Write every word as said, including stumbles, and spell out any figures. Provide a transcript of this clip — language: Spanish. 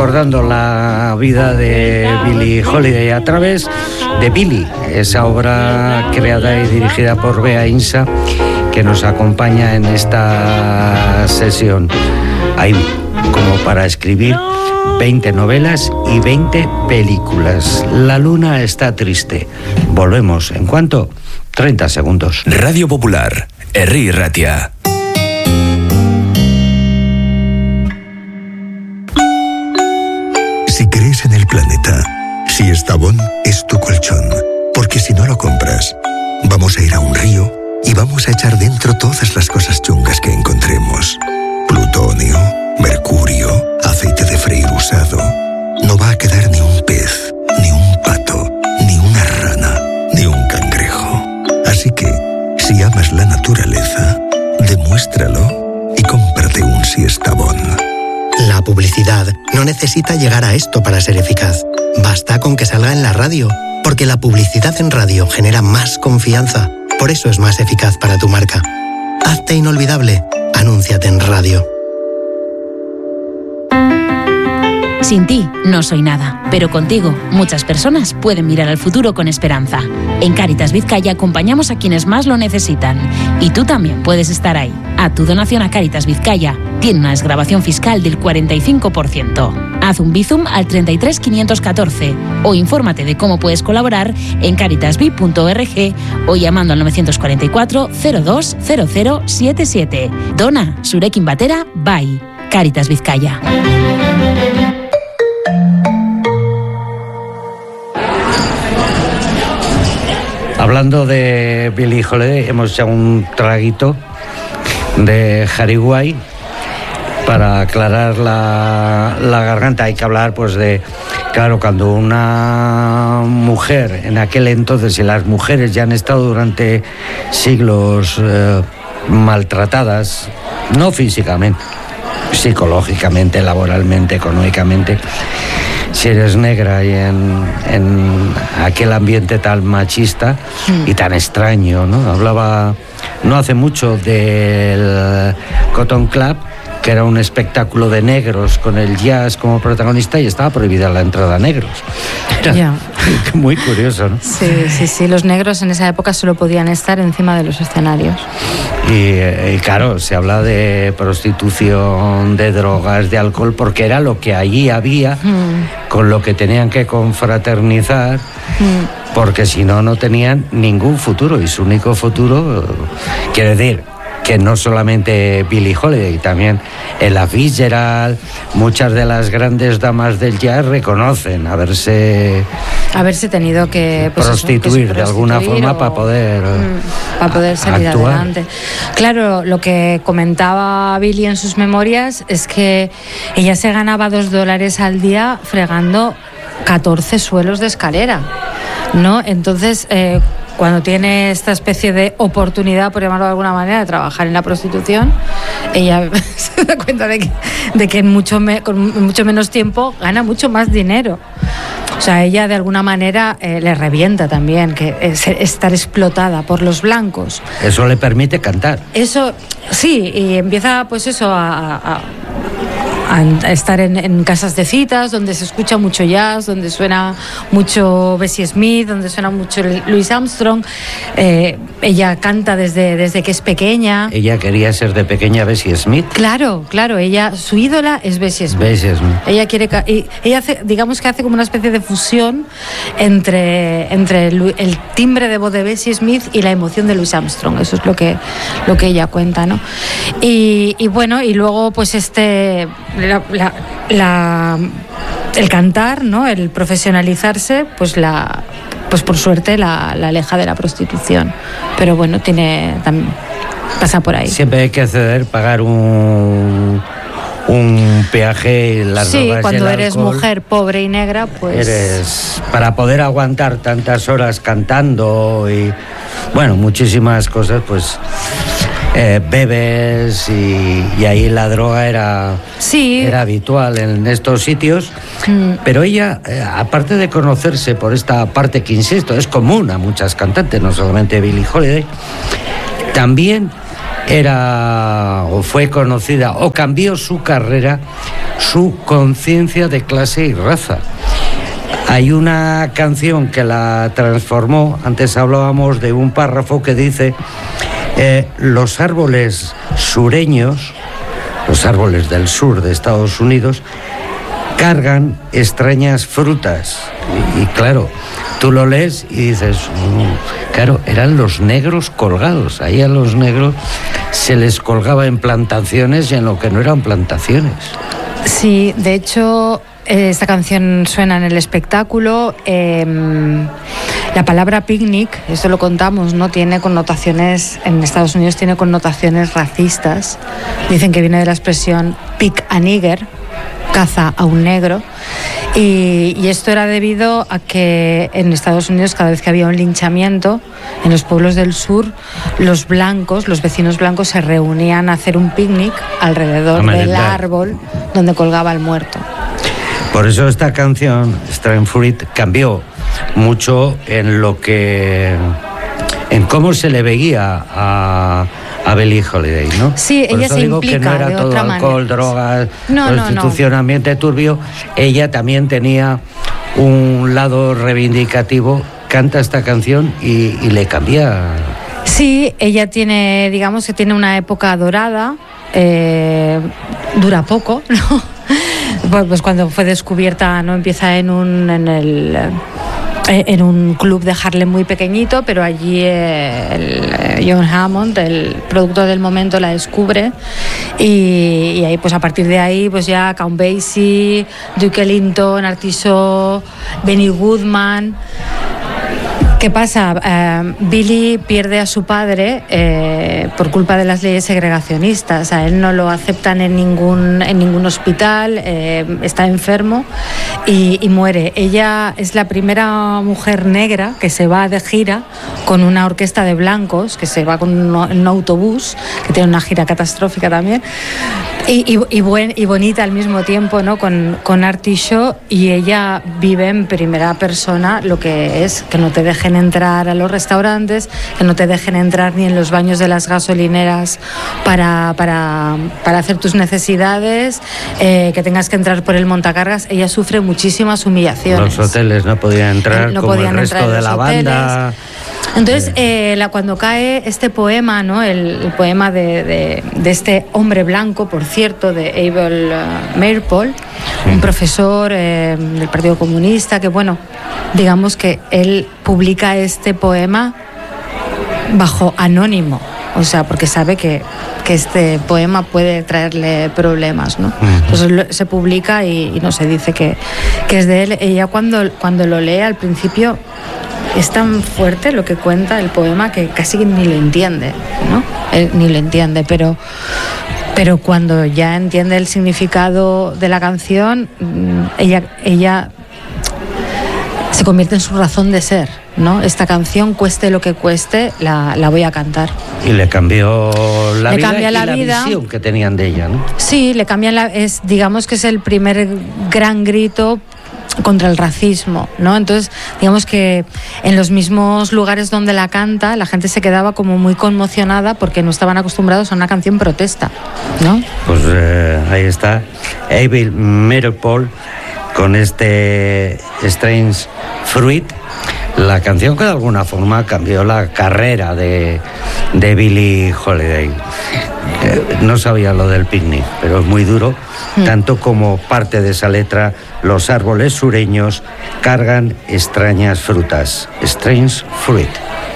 recordando la vida de Billie Holiday a través de Billie, esa obra creada y dirigida por Bea Insa, que nos acompaña en esta sesión. Hay como para escribir veinte novelas y veinte películas. La luna está triste. Volvemos en cuanto treinta segundos. Radio Popular, Herri Ratia. Si crees en el planeta, si Estavón es tu colchón, porque si no lo compras, vamos a ir a un río y vamos a echar dentro todas las cosas chungas que encontremos. Plutonio, mercurio, aceite de freír usado. No va a quedar ni un pez, ni un pato, ni una rana, ni un cangrejo. Así que, si amas la naturaleza, demuéstralo y cómprate un Siestabón. La publicidad no necesita llegar a esto para ser eficaz. Basta con que salga en la radio, porque la publicidad en radio genera más confianza. Por eso es más eficaz para tu marca. Hazte inolvidable. Anúnciate en radio. Sin ti no soy nada, pero contigo muchas personas pueden mirar al futuro con esperanza. En Cáritas Vizcaya acompañamos a quienes más lo necesitan y tú también puedes estar ahí. A tu donación a Cáritas Vizcaya tiene una desgravación fiscal del cuarenta y cinco por ciento. Haz un bizum al treinta y tres quinientos catorce o infórmate de cómo puedes colaborar en caritasvi punto org o llamando al novecientos cuarenta y cuatro cero dos cero cero siete siete. Dona, Surekin Batera, Bai. Cáritas Vizcaya. Hablando de Billie Holiday, hemos echado un traguito de Jariguay para aclarar la, la garganta. Hay que hablar, pues, de, claro, cuando una mujer, en aquel entonces, y las mujeres ya han estado durante siglos eh, maltratadas, no físicamente, psicológicamente, laboralmente, económicamente. Si eres negra y en, en aquel ambiente tan machista y tan extraño, ¿no? Hablaba no hace mucho del Cotton Club, que era un espectáculo de negros con el jazz como protagonista y estaba prohibida la entrada a negros. Era yeah. muy curioso, ¿no? Sí, sí, sí. Los negros en esa época solo podían estar encima de los escenarios. Y, y claro, se habla de prostitución, de drogas, de alcohol, porque era lo que allí había, mm. con lo que tenían que confraternizar, mm. porque si no, no tenían ningún futuro. Y su único futuro, quiere decir, que no solamente Billie Holiday, también Ella Fitzgerald, muchas de las grandes damas del jazz reconocen haberse haberse tenido que pues prostituir, eso, que de alguna forma o, para poder mm, para poder salir actuar. Adelante. Claro, lo que comentaba Billie en sus memorias es que ella se ganaba dos dólares al día fregando catorce suelos de escalera, ¿no? Entonces, eh, cuando tiene esta especie de oportunidad, por llamarlo de alguna manera, de trabajar en la prostitución, ella se da cuenta de que, de que en mucho me, con mucho menos tiempo gana mucho más dinero. O sea, ella de alguna manera eh, le revienta también que es, estar explotada por los blancos. Eso le permite cantar. Eso, sí, y empieza pues eso a... a a estar en, en casas de citas donde se escucha mucho jazz, donde suena mucho Bessie Smith, donde suena mucho Louis Armstrong. Eh, ella canta desde, desde que es pequeña. Ella quería ser de pequeña Bessie Smith. Claro, claro, ella, su ídola es Bessie Smith. Bessie Smith. Ella quiere, y ella hace, digamos que hace como una especie de fusión entre, entre el, el timbre de voz de Bessie Smith y la emoción de Louis Armstrong. Eso es lo que, lo que ella cuenta, ¿no? Y, y bueno, y luego pues este La, la, la, el cantar, ¿no? El profesionalizarse, pues la, pues por suerte la, la aleja de la prostitución. Pero bueno, tiene también pasa por ahí. Siempre hay que acceder, pagar un un peaje, las sí, drogas, cuando el eres alcohol, mujer pobre y negra, pues eres para poder aguantar tantas horas cantando y bueno, muchísimas cosas, pues Eh, bebes y, y ahí la droga era, sí. era habitual en estos sitios, mm. pero ella, eh, aparte de conocerse por esta parte que, insisto, es común a muchas cantantes, no solamente Billie Holiday, también era o fue conocida o cambió su carrera su conciencia de clase y raza. Hay una canción que la transformó, antes hablábamos de un párrafo que dice, eh, los árboles sureños, los árboles del sur de Estados Unidos, cargan extrañas frutas. Y, y claro, tú lo lees y dices, mm, claro, eran los negros colgados. Ahí a los negros se les colgaba en plantaciones y en lo que no eran plantaciones. Sí, de hecho, esta canción suena en el espectáculo. Eh, la palabra picnic, esto lo contamos, ¿no? Tiene connotaciones, en Estados Unidos tiene connotaciones racistas. Dicen que viene de la expresión pick a nigger, caza a un negro. Y, y esto era debido a que en Estados Unidos, cada vez que había un linchamiento en los pueblos del sur, los blancos, los vecinos blancos, se reunían a hacer un picnic alrededor del árbol donde colgaba el muerto. Por eso esta canción, Strange Fruit, cambió mucho en lo que, en cómo se le veía a, a Billie Holiday, ¿no? Sí, por ella eso se digo implica que no era de todo otra alcohol, manera. drogas, no, prostitución, no, no. ambiente turbio. Ella también tenía un lado reivindicativo, canta esta canción y, y le cambia. Sí, ella tiene, digamos que tiene una época dorada, eh, dura poco, ¿no? Pues cuando fue descubierta, no, empieza en un en el en un club de Harlem muy pequeñito, pero allí el John Hammond, el productor del momento, la descubre y, y ahí pues a partir de ahí pues ya Count Basie, Duke Ellington, Artie Shaw, Benny Goodman. ¿Qué pasa? Eh, Billy pierde a su padre eh, por culpa de las leyes segregacionistas. A él no lo aceptan en ningún, en ningún hospital, eh, está enfermo y, y muere. Ella es la primera mujer negra que se va de gira con una orquesta de blancos, que se va con un, un autobús, que tiene una gira catastrófica también, y, y, y, buen, y bonita al mismo tiempo, ¿no? Con, con Artie Shaw, y ella vive en primera persona lo que es que no te dejen entrar a los restaurantes, que no te dejen entrar ni en los baños de las gasolineras para, para, para hacer tus necesidades, eh, que tengas que entrar por el montacargas. Ella sufre muchísimas humillaciones. Los hoteles no podían entrar, no como podían el resto entrar de los la hoteles. banda. Entonces, eh, la, cuando cae este poema, ¿no? el, el poema de, de, de este hombre blanco, por cierto, de Abel uh, Meeropol, sí. un profesor eh, del Partido Comunista, que bueno, digamos que él publica este poema bajo anónimo, o sea, porque sabe que, que este poema puede traerle problemas, ¿no? Uh-huh. Entonces lo, se publica y, y no se dice que, que es de él. Ella cuando, cuando lo lee al principio es tan fuerte lo que cuenta el poema que casi ni lo entiende, ¿no? Él ni lo entiende, pero, pero cuando ya entiende el significado de la canción, ella, ella se convierte en su razón de ser, ¿no? Esta canción, cueste lo que cueste, la, la voy a cantar. Y le cambió la le vida cambia y la, la vida. visión que tenían de ella, ¿no? Sí, le cambia la... Es, digamos que es el primer gran grito contra el racismo, ¿no? Entonces, digamos que en los mismos lugares donde la canta, la gente se quedaba como muy conmocionada porque no estaban acostumbrados a una canción protesta, ¿no? Pues eh, ahí está Abel Meeropol con este Strange Fruit, la canción que de alguna forma cambió la carrera de, de Billie Holiday. Eh, no sabía lo del picnic, pero es muy duro, mm. tanto como parte de esa letra, los árboles sureños cargan extrañas frutas. Strange Fruit.